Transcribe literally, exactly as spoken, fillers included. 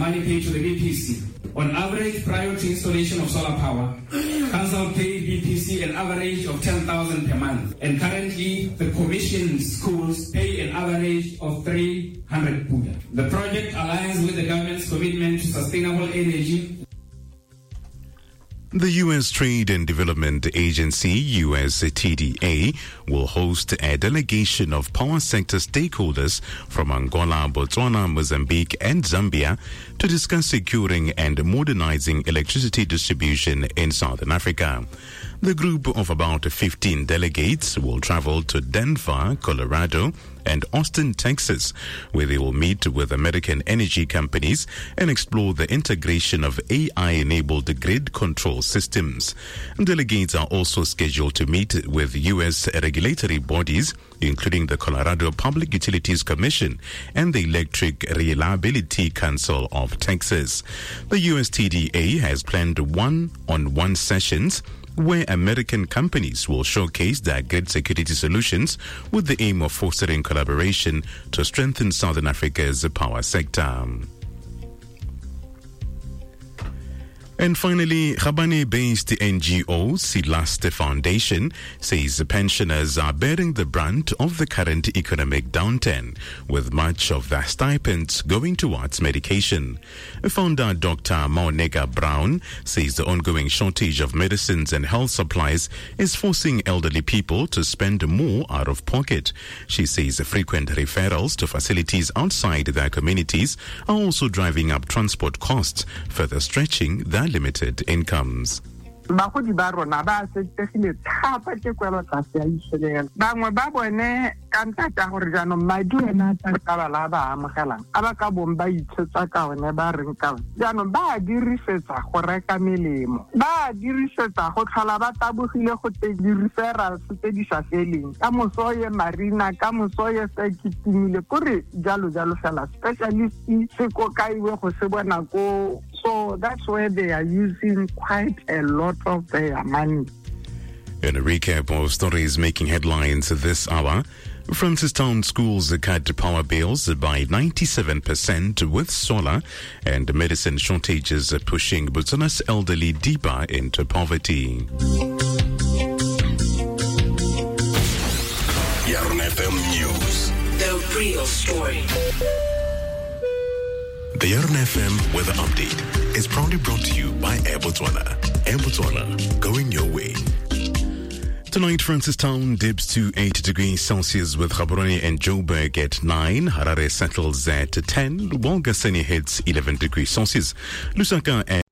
money paid to the B P C. On average, prior to installation of solar power, council paid B P C an average of ten thousand per month, and currently the commissioned schools pay an average of three hundred pula. The project aligns with the government's commitment to sustainable energy. The U S Trade and Development Agency, U S T D A, will host a delegation of power sector stakeholders from Angola, Botswana, Mozambique, and Zambia to discuss securing and modernizing electricity distribution in Southern Africa. The group of about fifteen delegates will travel to Denver, Colorado, and Austin, Texas, where they will meet with American energy companies and explore the integration of A I-enabled grid control systems. Delegates are also scheduled to meet with U S regulatory bodies, including the Colorado Public Utilities Commission and the Electric Reliability Council of Texas. The U S T D A has planned one-on-one sessions where American companies will showcase their grid security solutions with the aim of fostering collaboration to strengthen Southern Africa's power sector. And finally, Gabane-based N G O Silaste Foundation says pensioners are bearing the brunt of the current economic downturn, with much of their stipends going towards medication. Founder Doctor Maonega Brown says the ongoing shortage of medicines and health supplies is forcing elderly people to spend more out of pocket. She says frequent referrals to facilities outside their communities are also driving up transport costs, further stretching their limited incomes. Bagodi ba rona ba setegile thapa ke kwela tlase ya isheleng bangwe ba bone ka ntlha tsa gore jaanong madi ena tsa kabala ba amogelang a ba ka bong ba itshetsa ka one ba reng ka one jaanong ba dirisetsa go reka melemo ba dirisetsa go tlhola ba tabogile go te di-referrals tse di sa feleng ka mosoye marina ka mosoye sa kitimile kore jalo jalo fela specialist se ko kaiwe go se bona ko. So that's where they are using quite a lot of their money. In a recap of stories making headlines this hour, Francistown schools cut power bills by ninety-seven percent with solar, and medicine shortages pushing Botswana's elderly deeper into poverty. Yarn F M News. The real story. The Yarn F M weather update is proudly brought to you by Air Botswana. Air Botswana, going your way. Tonight, Francistown dips to eight degrees Celsius with Gaborone and Joburg at nine. Harare settles at ten. While Gasseni hits eleven degrees Celsius. Lusaka at